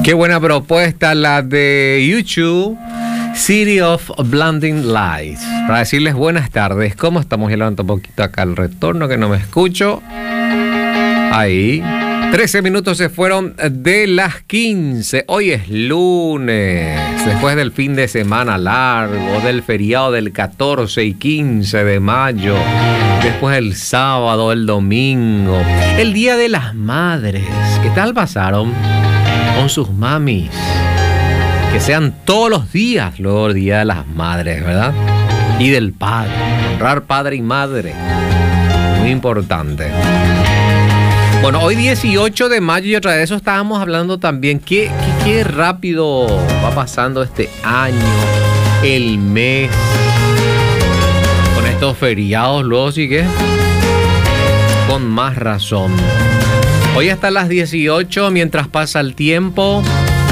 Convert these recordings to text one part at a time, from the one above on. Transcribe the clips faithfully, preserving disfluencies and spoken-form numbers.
Qué buena propuesta la de YouTube, City of Blinding Lights. Para decirles buenas tardes, ¿cómo estamos? Ya levanto un poquito acá el retorno que no me escucho. Ahí. trece minutos se fueron de las quince. Hoy es lunes, después del fin de semana largo, del feriado del catorce y quince de mayo, después el sábado, el domingo, el Día de las Madres. ¿Qué tal pasaron con sus mamis? Que sean todos los días luego el Día de las Madres, ¿verdad? Y del padre, honrar padre y madre, muy importante. Bueno, hoy dieciocho de mayo y otra vez de eso estábamos hablando también. Qué, qué, qué rápido va pasando este año, el mes, con estos feriados luego sigue con más razón. Hoy hasta las dieciocho, mientras pasa el tiempo.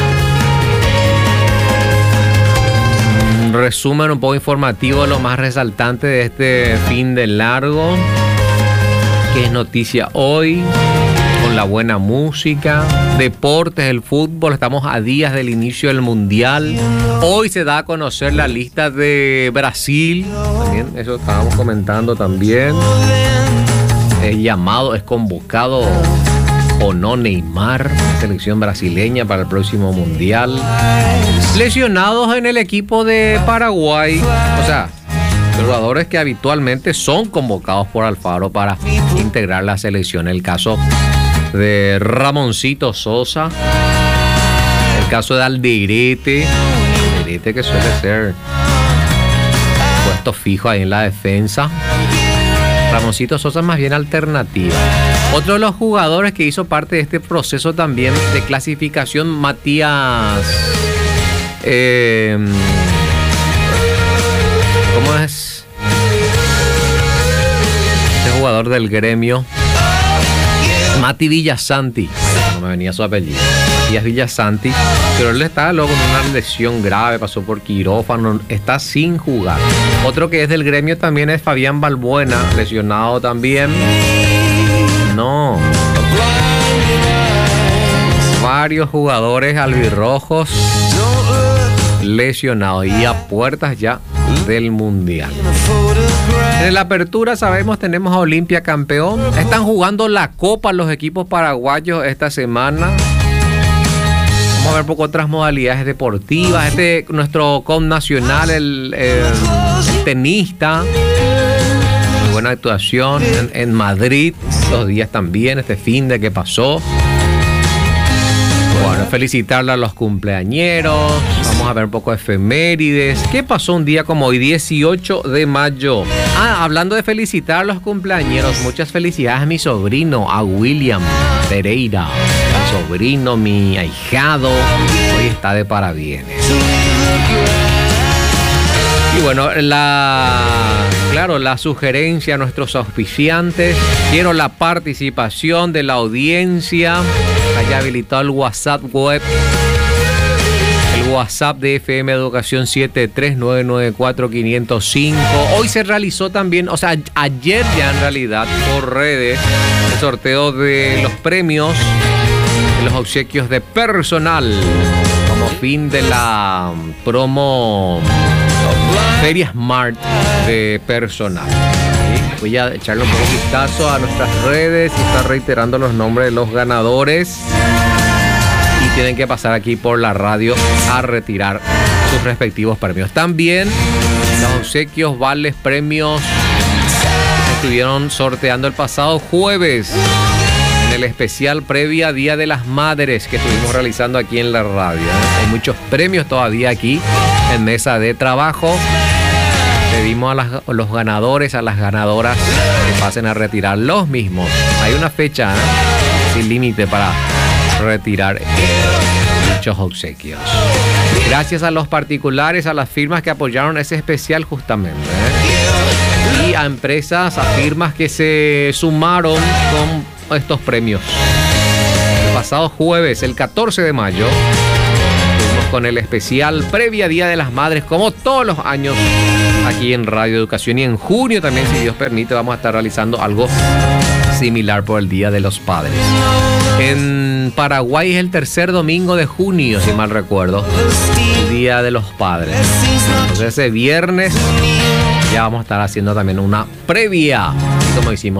Un resumen un poco informativo, lo más resaltante de este fin de largo, que es noticia hoy, con la buena música, deportes, el fútbol. Estamos a días del inicio del Mundial. Hoy se da a conocer la lista de Brasil. También, eso estábamos comentando también. Es llamado, es convocado o no Neymar, la selección brasileña para el próximo Mundial. Lesionados en el equipo de Paraguay. O sea, jugadores que habitualmente son convocados por Alfaro para integrar la selección. El caso de Ramoncito Sosa, el caso de Alderete, Alderete que suele ser puesto fijo ahí en la defensa. Ramoncito Sosa es más bien alternativa. Otro de los jugadores que hizo parte de este proceso también de clasificación, Matías, eh, ¿cómo es? Este jugador del Gremio, Mati Villasanti, no me venía su apellido, Matías Villasanti, pero él está luego con una lesión grave, pasó por quirófano, está sin jugar. Otro que es del Gremio también es Fabián Balbuena, lesionado también. No. Varios jugadores albirrojos lesionados y a puertas ya del Mundial. En la apertura sabemos, tenemos a Olimpia campeón. Están jugando la Copa los equipos paraguayos esta semana. Vamos a ver un poco otras modalidades deportivas. Este, nuestro connacional, el, el, el tenista, muy buena actuación en, en Madrid estos días también, este fin de que pasó. Bueno, felicitarle a los cumpleañeros. Vamos a ver un poco de efemérides. ¿Qué pasó un día como hoy, dieciocho de mayo? Ah, hablando de felicitar a los cumpleañeros, muchas felicidades a mi sobrino, a William Pereira. Mi sobrino, mi ahijado, hoy está de parabienes. Y bueno, la, claro, la sugerencia a nuestros auspiciantes. Quiero la participación de la audiencia. Haya habilitado el WhatsApp web, el WhatsApp de F M Educación siete tres nueve nueve cuatro cinco cero cinco. Hoy se realizó también, o sea, ayer ya en realidad, por redes, el sorteo de los premios, de los obsequios de personal, como fin de la promo Feria Smart de personal. Voy a echarle un poco de vistazo a nuestras redes y estar reiterando los nombres de los ganadores. Y tienen que pasar aquí por la radio a retirar sus respectivos premios. También los obsequios, vales, premios que estuvieron sorteando el pasado jueves en el especial previa Día de las Madres que estuvimos realizando aquí en la radio. Hay muchos premios todavía aquí en mesa de trabajo. Pedimos a, las, a los ganadores, a las ganadoras que pasen a retirar los mismos. Hay una fecha, ¿eh?, sin límite para retirar eh, dichos obsequios. Gracias a los particulares, a las firmas que apoyaron ese especial justamente, ¿eh? Y a empresas, a firmas que se sumaron con estos premios. El pasado jueves, el catorce de mayo, con el especial previa Día de las Madres, como todos los años aquí en Radio Educación, y en junio también, si Dios permite, vamos a estar realizando algo similar por el Día de los Padres. En En Paraguay es el tercer domingo de junio, si mal recuerdo, el Día de los Padres. Entonces ese viernes ya vamos a estar haciendo también una previa, como hicimos